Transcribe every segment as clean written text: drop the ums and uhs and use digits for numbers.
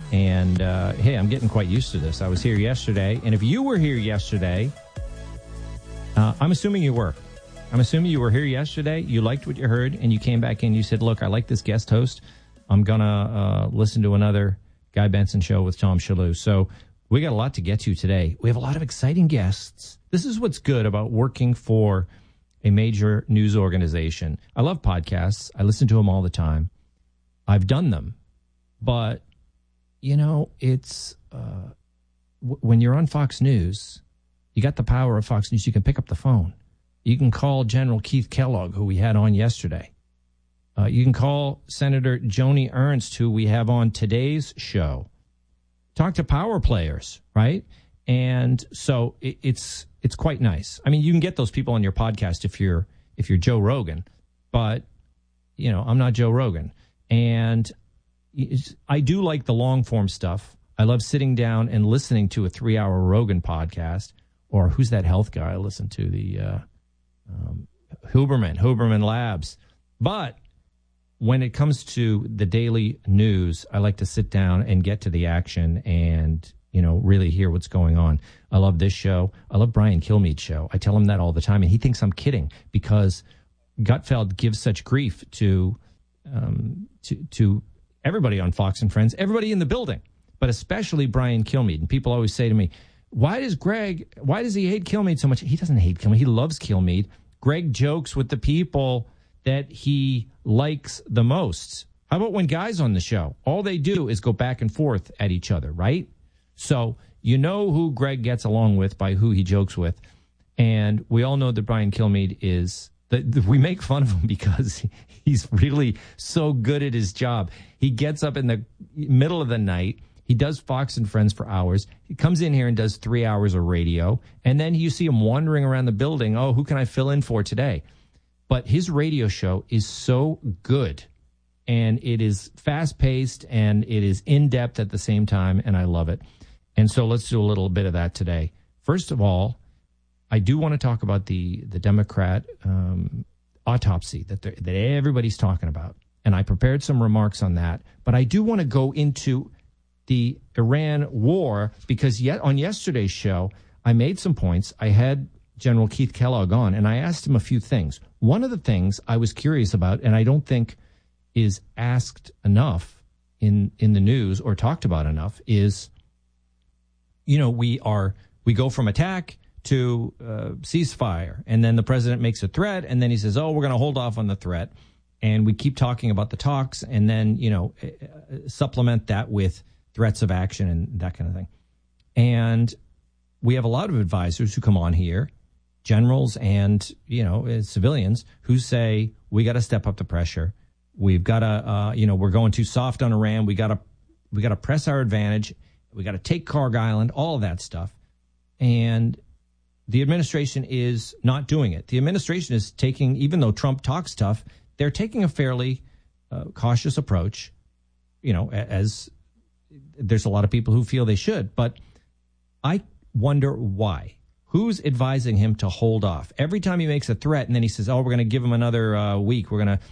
And, hey, I'm getting quite used to this. I was here yesterday. And if you were here yesterday, I'm assuming you were. I'm assuming you were here yesterday. You liked what you heard, and you came back in. You said, look, I like this guest host. I'm going to listen to another Guy Benson show with Tom Shalhoub. So we got a lot to get to today. We have a lot of exciting guests. This is what's good about working for a major news organization. I love podcasts. I listen to them all the time. I've done them. But, you know, it's when you're on Fox News, you got the power of Fox News. You can pick up the phone. You can call General Keith Kellogg, who we had on yesterday. You can call Senator Joni Ernst, who we have on today's show. Talk to power players, right? And so it's quite nice. I mean, you can get those people on your podcast if you're Joe Rogan, but you know, I'm not Joe Rogan. And I do like the long form stuff. I love sitting down and listening to a 3-hour Rogan podcast, or who's that health guy I listen to, the Huberman Labs. But when it comes to the daily news, I like to sit down and get to the action and, you know, really hear what's going on. I love this show. I love Brian Kilmeade's show. I tell him that all the time, and he thinks I'm kidding because Gutfeld gives such grief to everybody on Fox and Friends, everybody in the building, but especially Brian Kilmeade. And people always say to me, why does he hate Kilmeade so much? He doesn't hate Kilmeade. He loves Kilmeade. Greg jokes with the people that he likes the most. How about when guys on the show, all they do is go back and forth at each other, right? So you know who Greg gets along with by who he jokes with. And we all know that Brian Kilmeade is, we make fun of him because he's really so good at his job. He gets up in the middle of the night. He does Fox and Friends for hours. He comes in here and does 3 hours of radio. And then you see him wandering around the building. Oh, who can I fill in for today? But his radio show is so good, and it is fast-paced, and it is in-depth at the same time, and I love it. And so let's do a little bit of that today. First of all, I do want to talk about the Democrat autopsy that everybody's talking about, and I prepared some remarks on that. But I do want to go into the Iran war because on yesterday's show, I made some points. I had General Keith Kellogg on, and I asked him a few things. One of the things I was curious about, and I don't think is asked enough in the news or talked about enough, is, you know, we go from attack to ceasefire, and then the president makes a threat, and then he says, oh, we're going to hold off on the threat, and we keep talking about the talks, and then, you know, supplement that with threats of action and that kind of thing. And we have a lot of advisors who come on here, generals and, you know, civilians, who say, we got to step up the pressure. We've got to, you know, we're going too soft on Iran. We got to press our advantage. We got to take Karg Island, all of that stuff. And the administration is not doing it. The administration is taking, even though Trump talks tough, they're taking a fairly cautious approach, you know, as there's a lot of people who feel they should. But I wonder why. Who's advising him to hold off? Every time he makes a threat and then he says, oh, we're going to give him another week.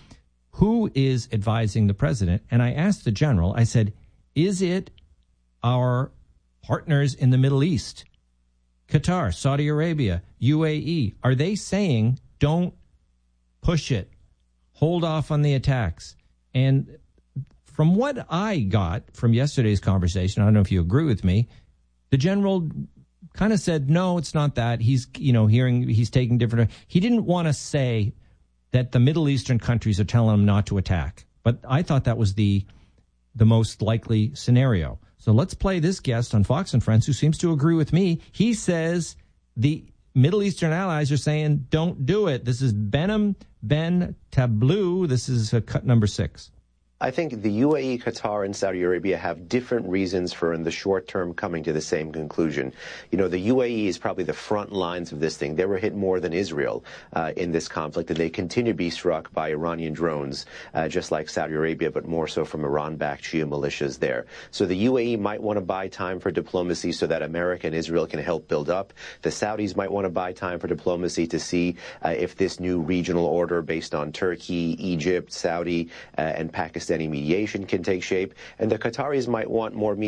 Who is advising the president? And I asked the general, I said, is it our partners in the Middle East? Qatar, Saudi Arabia, UAE. Are they saying, don't push it, hold off on the attacks? And from what I got from yesterday's conversation, I don't know if you agree with me, the general kind of said, no, it's not that. He's, you know, he's taking different. He didn't want to say that the Middle Eastern countries are telling him not to attack. But I thought that was the most likely scenario. So let's play this guest on Fox and Friends who seems to agree with me. He says the Middle Eastern allies are saying, don't do it. This is Behnam Ben Tablu. This is cut number 6. I think the UAE, Qatar, and Saudi Arabia have different reasons for, in the short term, coming to the same conclusion. You know, the UAE is probably the front lines of this thing. They were hit more than Israel in this conflict, and they continue to be struck by Iranian drones, just like Saudi Arabia, but more so from Iran-backed Shia militias there. So the UAE might want to buy time for diplomacy so that America and Israel can help build up. The Saudis might want to buy time for diplomacy to see if this new regional order based on Turkey, Egypt, Saudi, and Pakistani mediation can take shape. And the Qataris might want more